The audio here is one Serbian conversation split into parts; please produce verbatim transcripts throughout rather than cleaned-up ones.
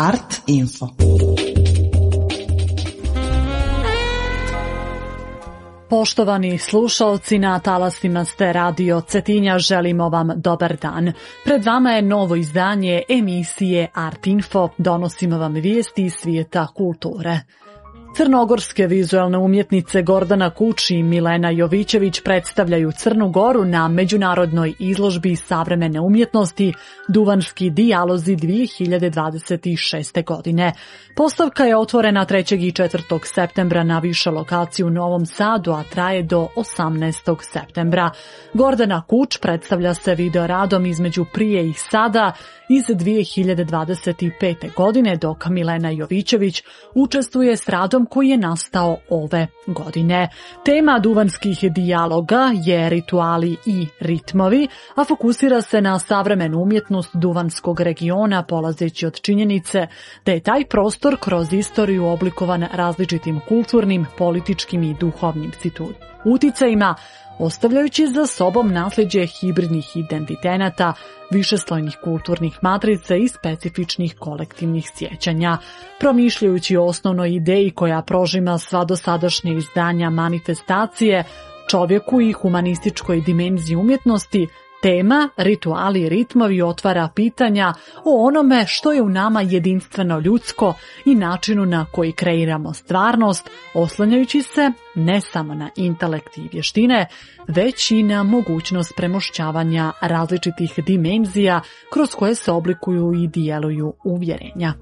Art Info. Poštovani slušalci, na talasima ste Radio Cetinja, želimo vam dobar dan. Pred vama je novo izdanje emisije Art Info, donosimo vam vijesti iz svijeta kulture. Crnogorske vizualne umjetnice Gordana Kuč i Milena Jovićević predstavljaju Crnu Goru na međunarodnoj izložbi savremene umjetnosti Duvanski dijalozi dvije hiljade dvadeset šeste. godine. Postavka je otvorena trećeg i četvrtog septembra na više lokaciji u Novom Sadu, a traje do osamnaestog septembra. Gordana Kuč predstavlja se video radom između prije i sada iz dvije hiljade dvadeset pete. godine, dok Milena Jovićević učestvuje s radom koji je nastao ove godine. Tema duvanskih dijaloga je rituali i ritmovi, a fokusira se na savremenu umjetnost duvanskog regiona, polazeći od činjenice da je taj prostor kroz istoriju oblikovan različitim kulturnim, političkim i duhovnim uticajima, ostavljajući za sobom nasljeđe hibridnih identitenata, višeslojnih kulturnih matrica i specifičnih kolektivnih sjećanja. Promišljajući o osnovnoj ideji koja prožima sva dosadašnje izdanja manifestacije, čovjeku i humanističkoj dimenziji umjetnosti, tema rituali i ritmovi otvara pitanja o onome što je u nama jedinstveno ljudsko i načinu na koji kreiramo stvarnost, oslanjajući se ne samo na intelekt i vještine, već i na mogućnost premošćavanja različitih dimenzija kroz koje se oblikuju i djeluju uvjerenja.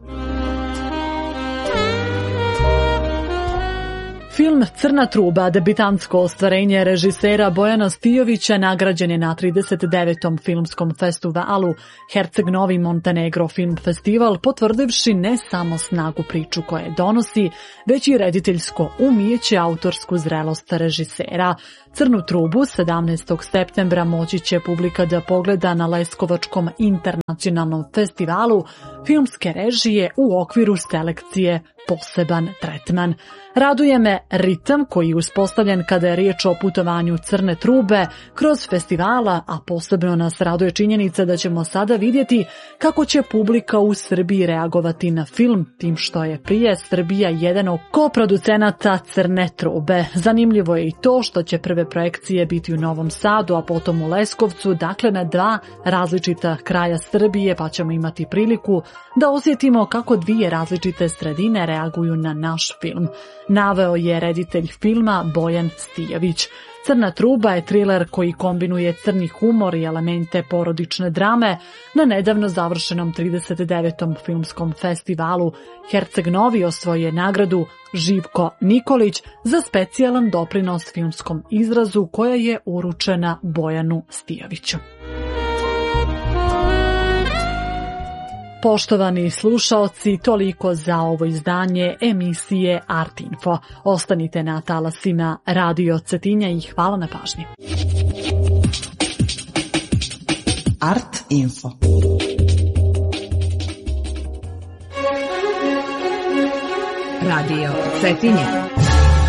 Film Crna truba, debitantsko ostvarenje režisera Bojana Stijovića, nagrađen je na trideset devetom filmskom festivalu Herceg Novi Montenegro Film Festival, potvrdivši ne samo snagu priču koje donosi, već i rediteljsko umijeće, autorsku zrelost režisera. Crnu trubu sedamnaestog septembra moći će publika da pogleda na Leskovačkom internacionalnom festivalu filmske režije u okviru selekcije Poseban tretman. Raduje me ritam koji je uspostavljen kada je riječ o putovanju Crne trube kroz festivala, a posebno nas raduje činjenica da ćemo sada vidjeti kako će publika u Srbiji reagovati na film, tim što je prije Srbija jedan od koproducenata Crne trube. Zanimljivo je i to što će prve projekcije biti u Novom Sadu, a potom u Leskovcu, dakle na dva različita kraja Srbije, pa ćemo imati priliku da osjetimo kako dvije različite sredine reaguju na naš film. Naveo je reditelj filma Bojan Stijović. Crna truba je triler koji kombinuje crni humor i elemente porodične drame na nedavno završenom trideset devetom filmskom festivalu Herceg Novi osvojio je nagradu Živko Nikolić za specijalan doprinos filmskom izrazu koja je uručena Bojanu Stijoviću. Poštovani slušaoci, toliko za ovo izdanje emisije Art Info. Ostanite na talasima Radio Cetinja i hvala na pažnji. Art Info. Radio Cetinja.